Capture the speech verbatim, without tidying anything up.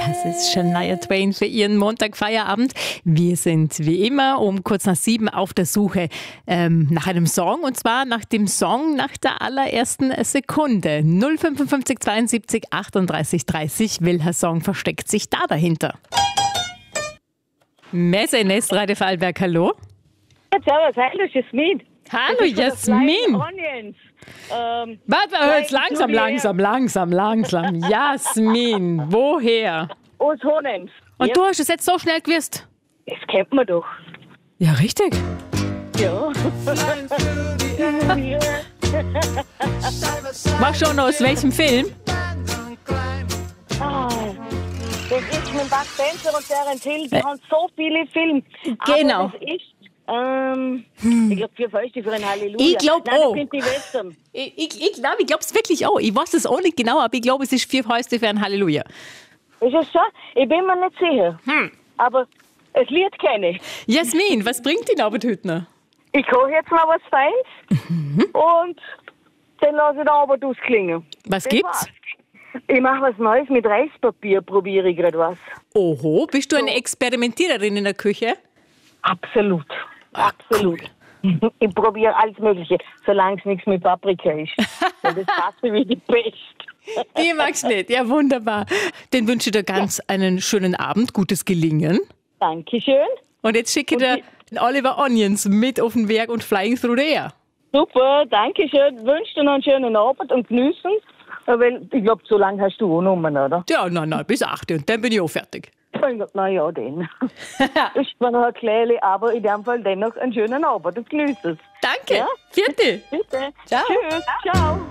Das ist Shania Twain für Ihren Montagfeierabend. Wir sind wie immer um kurz nach sieben auf der Suche ähm, nach einem Song. Und zwar nach dem Song nach der allerersten Sekunde. null fünfundfünfzig zweiundsiebzig achtunddreißig dreißig. Welcher Song versteckt sich da dahinter? Messe in Radio Vorarlberg, hallo. Ja, servus, hallo Jasmin. Hallo Jasmin. Ähm, Warte, jetzt langsam, langsam, langsam, langsam. Jasmin, woher? Aus Honens. Und ja. du hast es jetzt so schnell gewusst? Das kennt man doch. Ja, richtig. Ja. War schon aus welchem Film? Ah, das ist mit Bud Spencer und Terence Hill. Die haben so viele Filme. Genau. Aber das ist, ähm, ich glaube, vier Fäuste für ein Halleluja. Ich glaub Nein, auch. Das sind die Western. Ich, ich, ich glaube ich es wirklich auch. Ich weiß es auch nicht genau, aber ich glaube, es ist vier Fäuste für ein Halleluja. Ist es so? Ich bin mir nicht sicher. Hm. Aber das Lied kenne ich. Jasmin, was bringt die Abendhütner? Ich koche jetzt mal was Feins Mhm. und dann lasse ich den Abend ausklingen. Was Das gibt's? war's. Ich mache was Neues mit Reispapier, probiere ich gerade was. Oho, bist du eine Experimentiererin in der Küche? Absolut. Ah, Absolut. Ich probiere alles Mögliche, solange es nichts mit Paprika ist. Ja, das passt mir wie die Pest. Die magst du nicht. Ja, wunderbar. Dann wünsche ich dir ganz einen schönen Abend, gutes Gelingen. Dankeschön. Und jetzt schicke ich dir den Oliver Onions mit auf den Weg und Flying Through the Air. Super, Dankeschön. Wünsche dir noch einen schönen Abend und genießen. Weil ich glaube, so lange hast du auch genommen, oder? Ja, nein, nein, bis acht und dann bin ich auch fertig. Na ja, dann. Ist zwar noch ein Kleine, aber in dem Fall dennoch einen schönen Abend und genieße es. Danke. Ja? Vierte. Bitte. Ciao. Tschüss. Ciao.